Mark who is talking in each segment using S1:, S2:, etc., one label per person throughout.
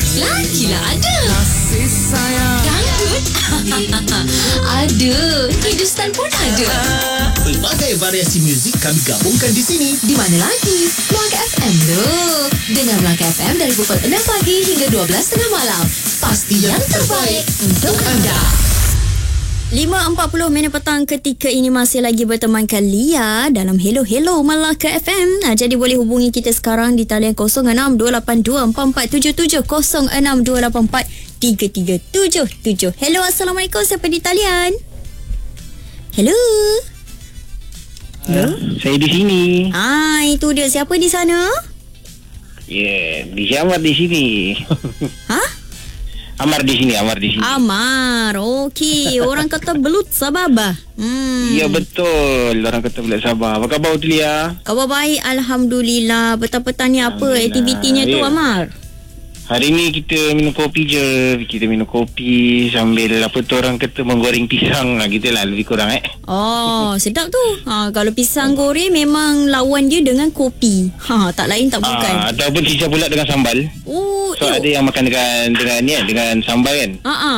S1: Lagilah ada.
S2: Kasih sayang.
S1: Dangdut? Ada. Hindustan pun ada.
S3: Pelbagai variasi muzik kami gabungkan di sini.
S1: Di mana lagi? Melaka FM loh. Dengar Melaka FM dari pukul 6 pagi hingga 12 tengah malam. Pasti yang terbaik untuk anda.
S4: 5.40 petang ketika ini masih lagi bertemankan Lia dalam Hello Melaka FM. Jadi boleh hubungi kita sekarang di talian 06-282-4477, 06-284-3377. Hello, Assalamualaikum. Siapa di talian? Hello.
S5: Saya di sini.
S4: Itu dia. Siapa di sana?
S5: Di Amar di sini.
S4: Ha?
S5: Amar di sini.
S4: Amar. Okey. Orang kata belut Sababa.
S5: Ya betul. Orang kata belut Sabah. Apa khabar tu Lia?
S4: Khabar baik, alhamdulillah. Petang-petang ni apa aktivitinya tu, Amar?
S5: Hari ni kita minum kopi je. Kita minum kopi sambil orang kata menggoreng pisang lah. Kita lah lebih kurang
S4: Oh, sedap tu. Kalau pisang goreng memang lawan dia dengan kopi. Tak lain tak bukan.
S5: Ataupun sisa pula dengan sambal. So ada yang makan dengan sambal kan.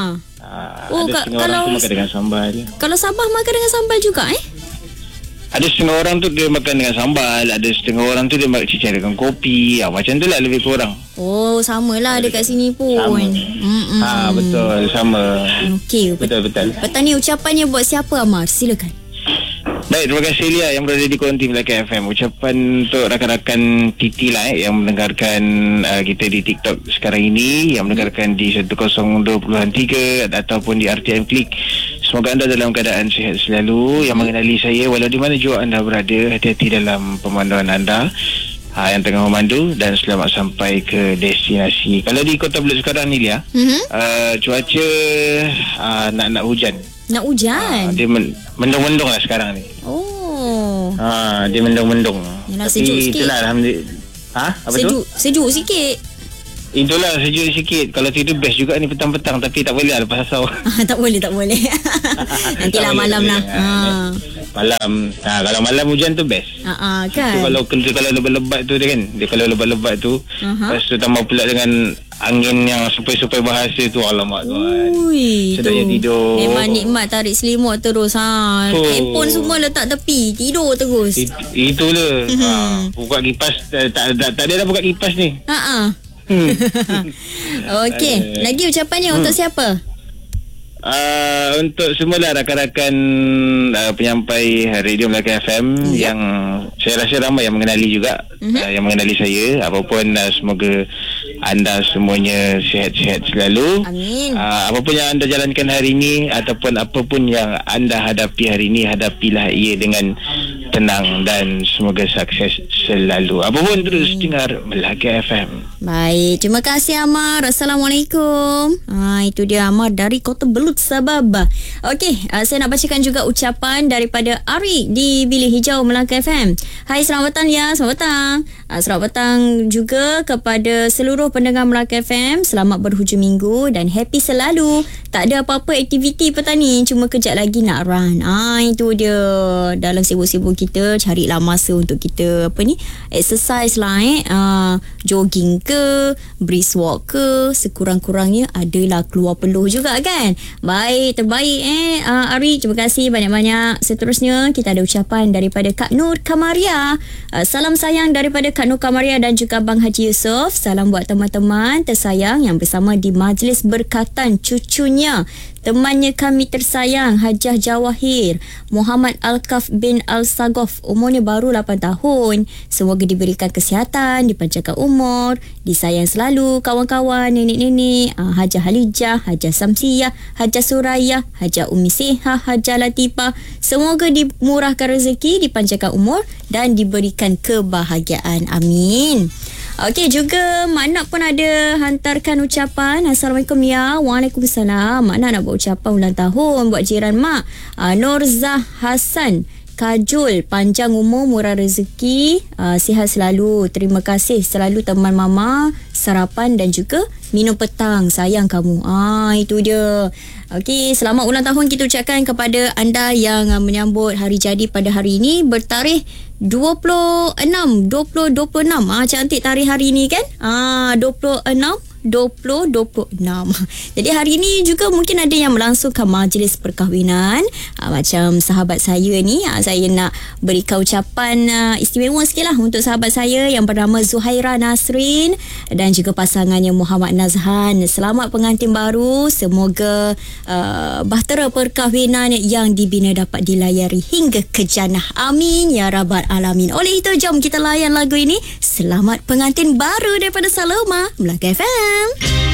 S5: Ada setengah orang tu makan dengan sambal.
S4: Kalau Sabah makan dengan sambal juga
S5: Ada setengah orang tu dia makan dengan sambal, ada setengah orang tu dia cicah dengan kopi. Macam tu lah lebih kurang.
S4: Oh, samalah dekat sini pun.
S5: Sama. Betul, sama.
S4: Okey,
S5: betul.
S4: Petang ni ucapannya buat siapa, Amar? Silakan.
S5: Baik, terima kasih Lia yang berada di Konti Melaka FM. Ucapan untuk rakan-rakan Titi lah yang mendengarkan kita di TikTok sekarang ini, yang mendengarkan di 102.3 ataupun di RTM Klik. Semoga anda dalam keadaan sihat selalu. Yang mengenali saya walau di mana jua anda berada, hati-hati dalam pemanduan anda yang tengah memandu, dan selamat sampai ke destinasi. Kalau di Kota Belud sekarang ni Lia, cuaca nak hujan.
S4: Nak hujan?
S5: Dia mendung-mendung lah sekarang ni.
S4: Oh.
S5: Dia mendung-mendung.
S4: Yalah, sejuk sikit.
S5: Itulah alhamdulillah. Apa
S4: sejuk sikit.
S5: Itulah sejuk sikit. Kalau tidur best juga ni petang-petang, tapi tak boleh lah lepas asal.
S4: Tak boleh. Nantilah malam lah.
S5: Malam. Kalau malam hujan tu best.
S4: Kan.
S5: Kalau lebat-lebat tu dia kan. Dia kalau lebat-lebat tu, lepas tu tambah pula dengan angin yang supaya bahasa tu, alamak tu kan. Sedapnya tidur.
S4: Memang nikmat tarik selimut terus. Handphone semua letak tepi, tidur terus.
S5: Itulah. Buka kipas, tak ada dah buka kipas ni.
S4: Okey, lagi ucapannya untuk siapa?
S5: Untuk semualah rakan-rakan penyampai Radio Melaka FM yang saya rasa ramai yang mengenali juga, yang mengenali saya. Apapun, semoga anda semuanya sihat-sihat selalu.
S4: Amin.
S5: Apapun yang anda jalankan hari ini ataupun apapun yang anda hadapi hari ini, hadapilah ia dengan tenang dan semoga sukses selalu. Apapun terus dengar Melaka FM.
S4: Baik, terima kasih Amar. Assalamualaikum. Itu dia Amar dari Kota Belud Sababa. Okey, saya nak bacakan juga ucapan daripada Ari di Bilik Hijau Melaka FM. Hai, selamat petang ya. Selamat petang. Selamat petang juga kepada seluruh pendengar Melaka FM. Selamat berhujung minggu dan happy selalu. Tak ada apa-apa aktiviti petang ni, cuma kejap lagi nak run. Itu dia. Dalam sibuk-sibuk kita, carilah masa untuk kita exercise lah. Jogging ke, brisk walk ke, sekurang-kurangnya adalah keluar peluh juga kan. Baik, terbaik Ari, terima kasih banyak-banyak. Seterusnya kita ada ucapan daripada Kak Nur Kamaria. Salam sayang daripada Kak Nur Kamaria dan juga Bang Haji Yusof. Salam buat teman-teman tersayang yang bersama di majlis berkatan cucunya, temannya kami tersayang Hajah Jawahir Muhammad Al-Kaf bin Al-Sagof, umurnya baru 8 tahun. Semoga diberikan kesihatan, dipanjangkan umur, disayang selalu kawan-kawan, nenek-nenek, Hajah Halijah, Hajah Samsiyah, Hajah Suraya, Hajah Umi Sehah, Hajah Latifah. Semoga dimurahkan rezeki, dipanjangkan umur dan diberikan kebahagiaan. Amin. Okey, juga Mak Nak pun ada hantarkan ucapan. Assalamualaikum ya. Waalaikumsalam. Mak Nak buat ucapan ulang tahun buat jiran Mak, Nurzah Hasan Kajul, panjang umur, murah rezeki, sihat selalu. Terima kasih selalu teman mama, sarapan dan juga minum petang. Sayang kamu. Itu dia. Okey, selamat ulang tahun kita ucapkan kepada anda yang menyambut hari jadi pada hari ini bertarikh 26. Cantik tarikh hari ini kan? 26 2026. Jadi hari ini juga mungkin ada yang melangsungkan majlis perkahwinan. Macam sahabat saya ni, saya nak berikan ucapan istimewa sikit lah untuk sahabat saya yang bernama Zuhaira Nasrin dan juga pasangannya Muhammad Nazhan. Selamat pengantin baru. Semoga bahtera perkahwinan yang dibina dapat dilayari hingga ke jannah. Amin ya rabbal alamin. Oleh itu, jom kita layan lagu ini. Selamat pengantin baru daripada Saloma, Melaka FM.